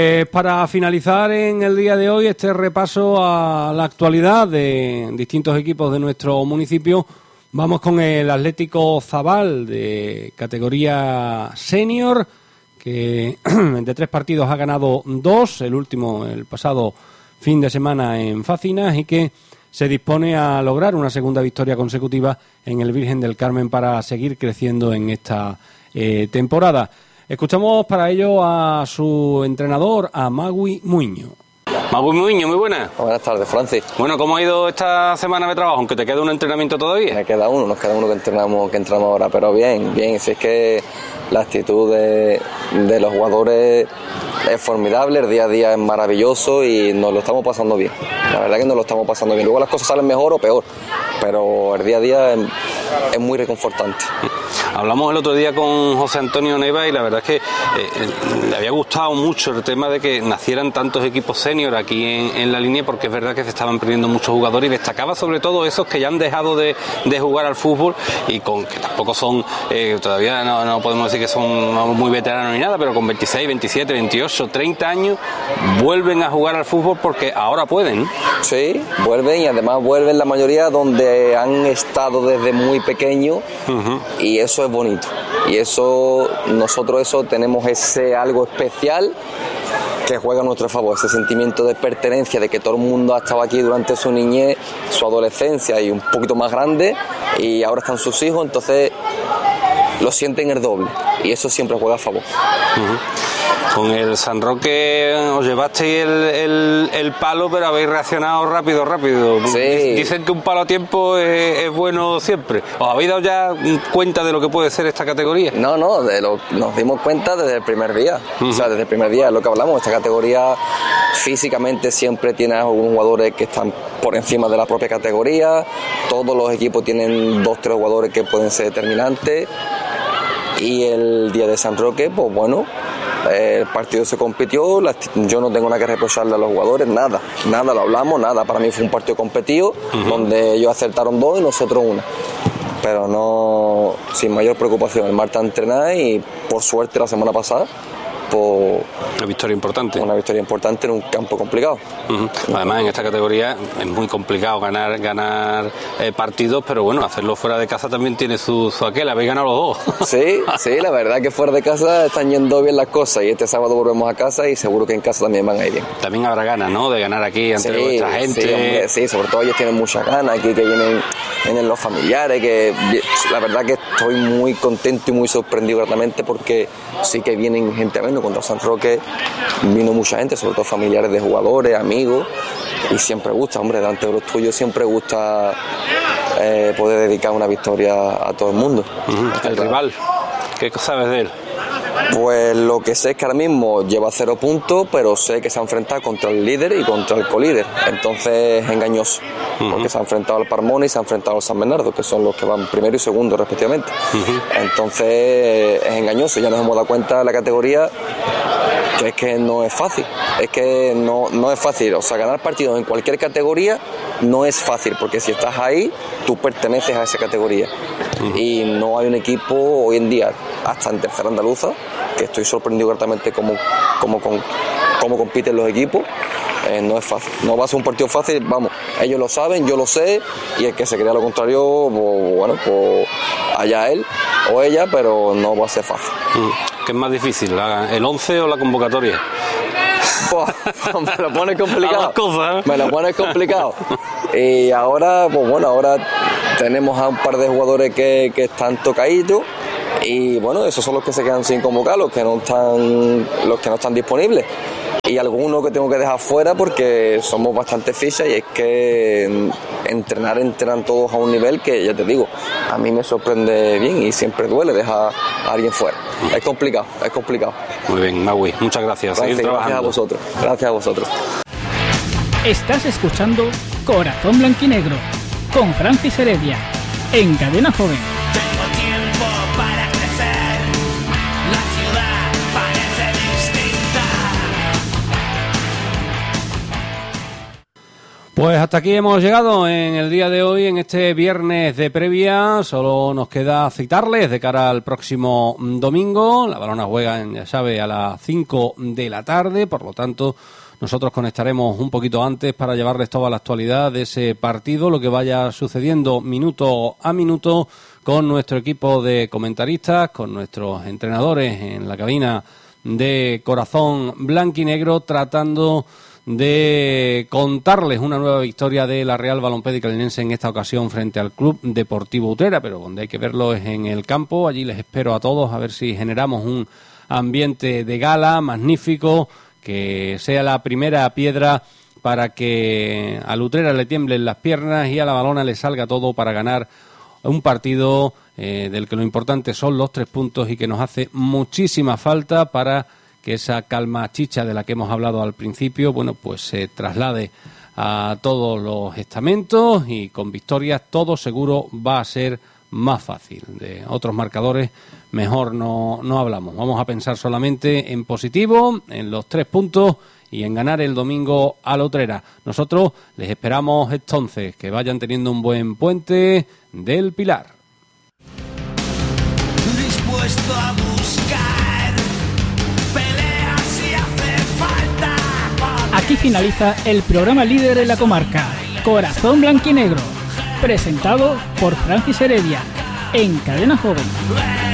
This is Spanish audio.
Para finalizar en el día de hoy este repaso a la actualidad de distintos equipos de nuestro municipio, vamos con el Atlético Zabal de categoría senior, que de 3 partidos ha ganado 2, el último el pasado fin de semana en Facinas, y que se dispone a lograr una segunda victoria consecutiva en el Virgen del Carmen para seguir creciendo en esta temporada. Escuchamos para ello a su entrenador, a Magui Muiño. Magui Muiño, muy buenas. Buenas tardes, Francis. Bueno, ¿cómo ha ido esta semana de trabajo? Aunque te queda un entrenamiento todavía. Nos queda uno que entrenamos ahora, pero bien. Si es que la actitud de los jugadores es formidable, el día a día es maravilloso y nos lo estamos pasando bien. La verdad que nos lo estamos pasando bien. Luego las cosas salen mejor o peor, pero el día a día es muy reconfortante. Hablamos el otro día con José Antonio Neva y la verdad es que le había gustado mucho el tema de que nacieran tantos equipos senior aquí en la línea, porque es verdad que se estaban perdiendo muchos jugadores, y destacaba sobre todo esos que ya han dejado de jugar al fútbol y que tampoco son, todavía no podemos decir que son muy veteranos ni nada, pero con 26, 27, 28, 30 años vuelven a jugar al fútbol porque ahora pueden. Sí, vuelven, y además vuelven la mayoría donde han estado desde muy pequeños. Y eso es bonito, y nosotros tenemos ese algo especial que juega a nuestro favor, ese sentimiento de pertenencia, de que todo el mundo ha estado aquí durante su niñez, su adolescencia y un poquito más grande, y ahora están sus hijos, entonces lo sienten el doble, y eso siempre juega a favor. Con el San Roque os llevasteis el palo, pero habéis reaccionado rápido. Sí. Dicen que un palo a tiempo es bueno siempre. ¿Os habéis dado ya cuenta de lo que puede ser esta categoría? No, nos dimos cuenta desde el primer día. O sea, desde el primer día es lo que hablamos. Esta categoría físicamente siempre tiene algunos jugadores que están por encima de la propia categoría. Todos los equipos tienen 2-3 jugadores que pueden ser determinantes. Y el día de San Roque, pues bueno, el partido se compitió, yo no tengo nada que reprocharle a los jugadores, nada, lo hablamos, nada. Para mí fue un partido competido, donde ellos acertaron 2 y nosotros 1. Pero no, sin mayor preocupación. El martes a entrenar y por suerte la semana pasada, pues, una victoria importante en un campo complicado. Además, en esta categoría es muy complicado ganar partidos, pero bueno, hacerlo fuera de casa también tiene su aquel. Habéis ganado los 2. Sí, la verdad que fuera de casa están yendo bien las cosas, y este sábado volvemos a casa y seguro que en casa también van a ir bien. También habrá ganas, ¿no?, de ganar aquí ante vuestra gente. Sí, hombre, sí, sobre todo ellos tienen muchas ganas aquí, que vienen los familiares, que la verdad que estoy muy contento y muy sorprendido gratamente, porque sí que vienen gente a vernos. Contra San Roque vino mucha gente, sobre todo familiares de jugadores, amigos, y siempre gusta, hombre, delante de los tuyos siempre gusta poder dedicar una victoria a todo el mundo. El rival, ¿qué sabes de él? Pues lo que sé es que ahora mismo lleva 0 puntos, pero sé que se ha enfrentado contra el líder y contra el colíder, entonces es engañoso, porque se ha enfrentado al Parmona y se ha enfrentado al San Bernardo, que son los que van primero y segundo respectivamente. Entonces es engañoso. Ya nos hemos dado cuenta de la categoría que es que no es fácil, no es fácil, o sea, ganar partidos en cualquier categoría no es fácil, porque si estás ahí, tú perteneces a esa categoría. Y no hay un equipo hoy en día, hasta en tercera andaluza, que estoy sorprendido gratamente cómo compiten los equipos. No es fácil, no va a ser un partido fácil, vamos, ellos lo saben, yo lo sé, y el que se crea lo contrario, pues, bueno, pues allá él o ella, pero no va a ser fácil. ¿Qué es más difícil, el 11 o la convocatoria? Pues, me lo pones complicado. Las cosas, ¿eh? Me lo pones complicado. Y ahora, pues bueno, ahora tenemos a un par de jugadores que están tocaditos, y bueno, esos son los que se quedan sin convocar, los que no están disponibles. Y algunos que tengo que dejar fuera porque somos bastante fichas, y es que entrenan todos a un nivel que, ya te digo, a mí me sorprende bien, y siempre duele dejar a alguien fuera. Es complicado. Muy bien, Magui, muchas gracias. Gracias a vosotros. Estás escuchando Corazón Blanquinegro con Francis Heredia en Cadena Joven. Pues hasta aquí hemos llegado en el día de hoy, en este viernes de previa. Solo nos queda citarles de cara al próximo domingo. La Balona juega, ya sabe, a las 5 de la tarde, por lo tanto nosotros conectaremos un poquito antes para llevarles toda la actualidad de ese partido, lo que vaya sucediendo minuto a minuto con nuestro equipo de comentaristas, con nuestros entrenadores en la cabina de Corazón Blanquinegro, tratando de contarles una nueva victoria de la Real Balompédica Linense, en esta ocasión frente al Club Deportivo Utrera, pero donde hay que verlo es en el campo. Allí les espero a todos a ver si generamos un ambiente de gala magnífico, que sea la primera piedra para que al Utrera le tiemblen las piernas y a la Balona le salga todo para ganar un partido del que lo importante son los 3 puntos y que nos hace muchísima falta para que esa calma chicha de la que hemos hablado al principio, bueno, pues se traslade a todos los estamentos, y con victorias todo seguro va a ser más fácil. De otros marcadores mejor no hablamos. Vamos a pensar solamente en positivo, en los 3 puntos y en ganar el domingo a la Utrera. Nosotros les esperamos entonces que vayan teniendo un buen puente del Pilar. Dispuesto a buscar peleas si hace falta. Aquí finaliza el programa líder en la comarca, Corazón Blanquinegro, presentado por Francis Heredia, en Cadena Joven.